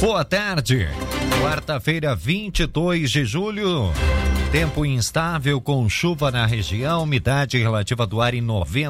Boa tarde, quarta-feira, 22 de julho. Tempo instável com chuva na região, umidade relativa do ar em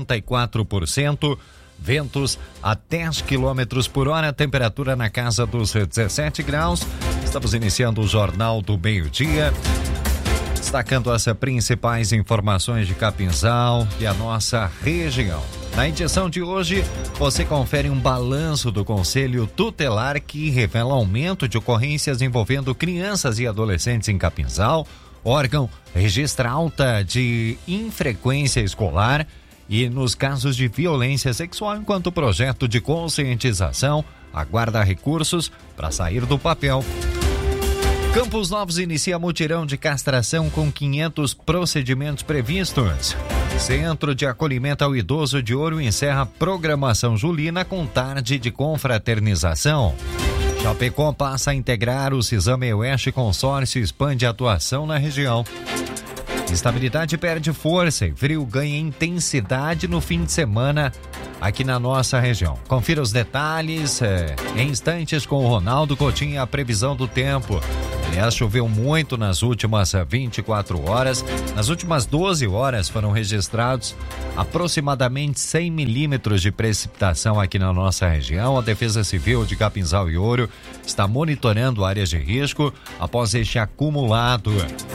94%, ventos a 10 km por hora, temperatura na casa dos 17 graus. Estamos iniciando o Jornal do Meio-Dia, destacando as principais informações de Capinzal e a nossa região. Na edição de hoje, você confere um balanço do Conselho Tutelar que revela aumento de ocorrências envolvendo crianças e adolescentes em Capinzal. O órgão registra alta de infrequência escolar e nos casos de violência sexual, enquanto o projeto de conscientização aguarda recursos para sair do papel. Campos Novos inicia mutirão de castração com 500 procedimentos previstos. Centro de Acolhimento ao Idoso de Ouro encerra programação julina com tarde de confraternização. Chapecó passa a integrar o Cisame Oeste, consórcio expande a atuação na região. Estabilidade perde força e frio ganha intensidade no fim de semana aqui na nossa região. Confira os detalhes em instantes com o Ronaldo Coutinho e a previsão do tempo. Aliás, choveu muito nas últimas 24 horas. Nas últimas 12 horas foram registrados aproximadamente 100 milímetros de precipitação aqui na nossa região. A Defesa Civil de Capinzal e Ouro está monitorando áreas de risco após este acumulado.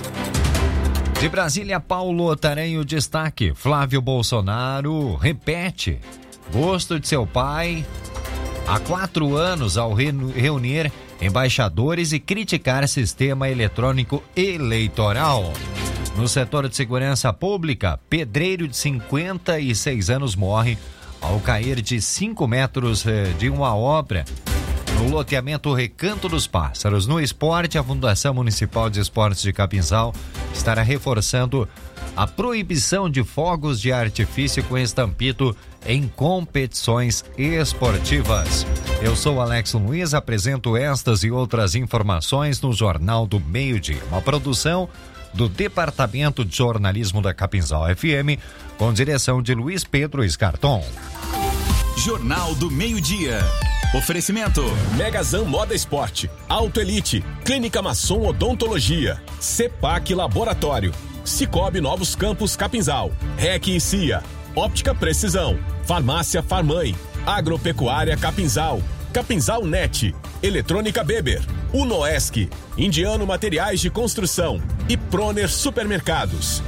De Brasília, Paulo Taranho, destaque. Flávio Bolsonaro repete gosto de seu pai há 4 anos ao reunir embaixadores e criticar sistema eletrônico eleitoral. No setor de segurança pública, pedreiro de 56 anos morre ao cair de 5 metros de uma obra no loteamento Recanto dos Pássaros. No esporte, a Fundação Municipal de Esportes de Capinzal estará reforçando a proibição de fogos de artifício com estampito em competições esportivas. Eu sou Alex Luiz, apresento estas e outras informações no Jornal do Meio-Dia, uma produção do Departamento de Jornalismo da Capinzal FM, com direção de Luiz Pedro Escarton. Jornal do Meio-Dia. Oferecimento: Megazan Moda Esporte, Auto Elite, Clínica Masson Odontologia, Cepac Laboratório, Cicobi Novos Campos Capinzal, REC e CIA, Óptica Precisão, Farmácia Farmãe, Agropecuária Capinzal, Capinzal Net, Eletrônica Beber, Unoesc, Indiano Materiais de Construção e Proner Supermercados.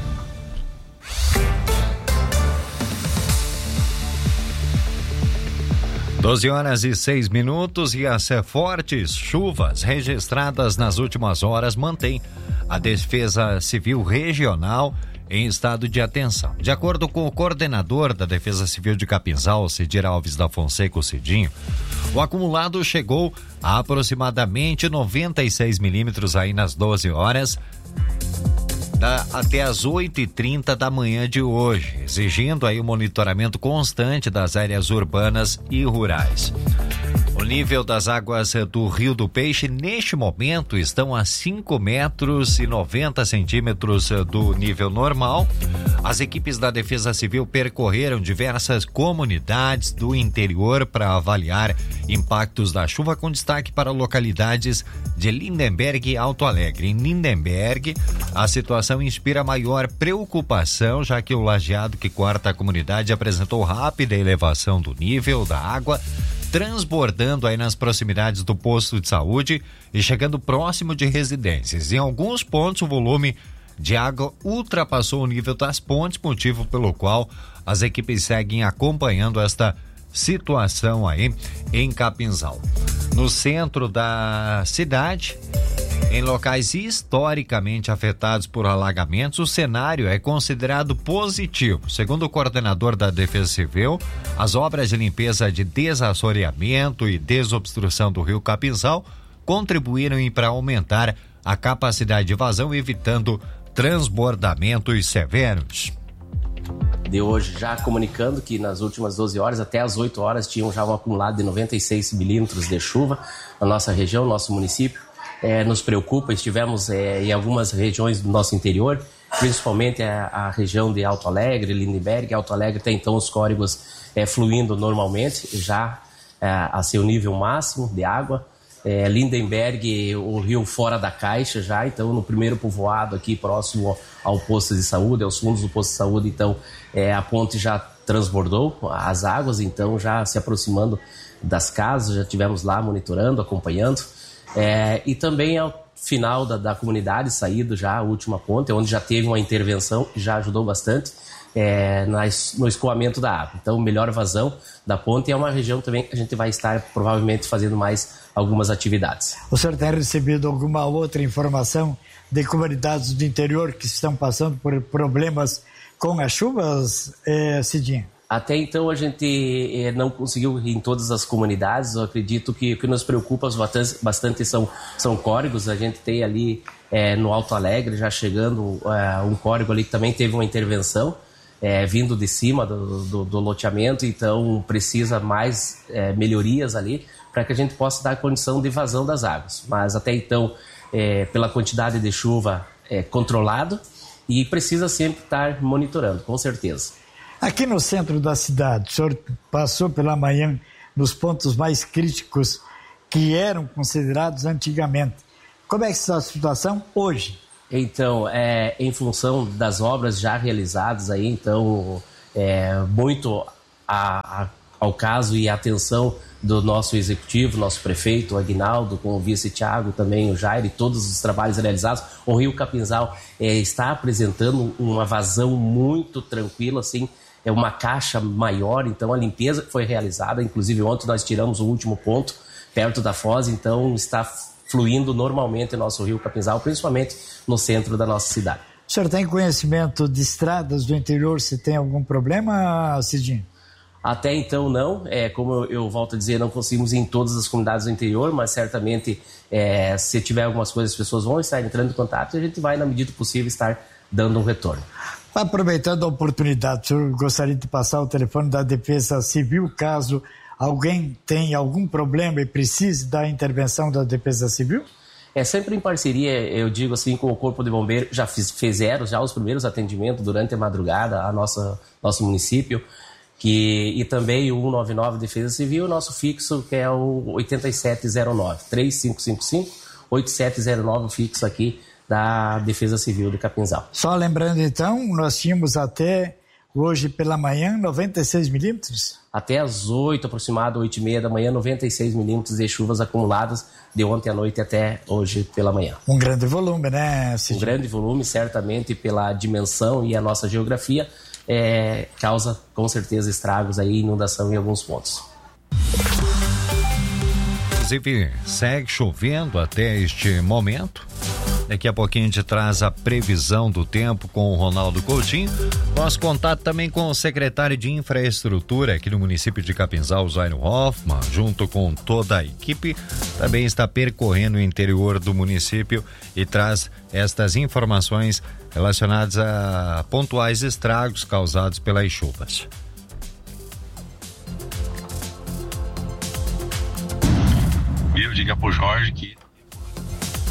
12h06 e as fortes chuvas registradas nas últimas horas mantêm a Defesa Civil Regional em estado de atenção. De acordo com o coordenador da Defesa Civil de Capinzal, Cidir Alves da Fonseca, o Cidinho, o acumulado chegou a aproximadamente 96 milímetros aí nas 12 horas até as 8h30 da manhã de hoje, exigindo aí o monitoramento constante das áreas urbanas e rurais. O nível das águas do Rio do Peixe, neste momento, estão a 5 metros e 90 centímetros do nível normal. As equipes da Defesa Civil percorreram diversas comunidades do interior para avaliar impactos da chuva, com destaque para localidades de Lindenberg e Alto Alegre. Em Lindenberg, a situação inspira maior preocupação, já que o lajeado que corta a comunidade apresentou rápida elevação do nível da água, transbordando aí nas proximidades do posto de saúde e chegando próximo de residências. Em alguns pontos, o volume de água ultrapassou o nível das pontes, motivo pelo qual as equipes seguem acompanhando esta situação aí em Capinzal. No centro da cidade, em locais historicamente afetados por alagamentos, o cenário é considerado positivo. Segundo o coordenador da Defesa Civil, as obras de limpeza de desassoreamento e desobstrução do rio Capinzal contribuíram para aumentar a capacidade de vazão, evitando transbordamentos severos. De hoje, já comunicando que nas últimas 12 horas, até as 8 horas, tinham já um acumulado de 96 milímetros de chuva na nossa região, nosso município. Nos preocupa, estivemos em algumas regiões do nosso interior, principalmente a região de Alto Alegre, Lindenberg. Alto Alegre tem então os córregos fluindo normalmente, já a seu nível máximo de água. Lindenberg, o rio fora da caixa já, então no primeiro povoado aqui próximo ao posto de saúde, aos fundos do posto de saúde, então a ponte já transbordou as águas, então já se aproximando das casas, já tivemos lá monitorando, acompanhando, e também ao final da comunidade, saído já a última ponte, onde já teve uma intervenção que já ajudou bastante no escoamento da água. Então, melhor vazão da ponte, é uma região também que a gente vai estar provavelmente fazendo mais algumas atividades. O senhor tem recebido alguma outra informação de comunidades do interior que estão passando por problemas com as chuvas, Cidinha? Até então a gente não conseguiu ir em todas as comunidades. Eu acredito que o que nos preocupa bastante são córregos. A gente tem ali no Alto Alegre já chegando um córrego ali que também teve uma intervenção vindo de cima do loteamento, então precisa mais melhorias ali para que a gente possa dar condição de vazão das águas. Mas até então, pela quantidade de chuva controlado, e precisa sempre estar monitorando, com certeza. Aqui no centro da cidade, o senhor passou pela manhã nos pontos mais críticos que eram considerados antigamente. Como é que está a situação hoje? Então, em função das obras já realizadas aí, então, muito ao caso e à atenção do nosso executivo, nosso prefeito, o Aguinaldo, com o vice Thiago, também o Jair, e todos os trabalhos realizados, o Rio Capinzal está apresentando uma vazão muito tranquila, assim, uma caixa maior, então a limpeza que foi realizada, inclusive ontem nós tiramos o último ponto perto da foz, então está fluindo normalmente o nosso Rio Capinzal, principalmente no centro da nossa cidade. O senhor tem conhecimento de estradas do interior, se tem algum problema, Cidinho? Até então não, como eu volto a dizer, não conseguimos ir em todas as comunidades do interior, mas certamente se tiver algumas coisas as pessoas vão estar entrando em contato e a gente vai, na medida possível, estar dando um retorno. Aproveitando a oportunidade, o senhor gostaria de passar o telefone da Defesa Civil, caso alguém tenha algum problema e precise da intervenção da Defesa Civil? Sempre em parceria, eu digo assim, com o Corpo de Bombeiros, já fizeram os primeiros atendimentos durante a madrugada a nosso município, e também o 199 Defesa Civil, o nosso fixo, que é o 8709, 3555-8709, o fixo aqui da Defesa Civil de Capinzal. Só lembrando então, nós tínhamos até hoje pela manhã 96 milímetros? Até às 8, aproximado, 8h30 da manhã, 96 milímetros de chuvas acumuladas de ontem à noite até hoje pela manhã. Um grande volume, né, Cidinho? Um grande volume, certamente, pela dimensão e a nossa geografia, causa com certeza estragos aí, inundação em alguns pontos. Inclusive, segue chovendo até este momento. Daqui a pouquinho a gente traz a previsão do tempo com o Ronaldo Coutinho. Nosso contato também com o secretário de Infraestrutura aqui no município de Capinzal, Zaino Hoffman, junto com toda a equipe, também está percorrendo o interior do município e traz estas informações relacionadas a pontuais estragos causados pelas chuvas. Eu digo pro Jorge que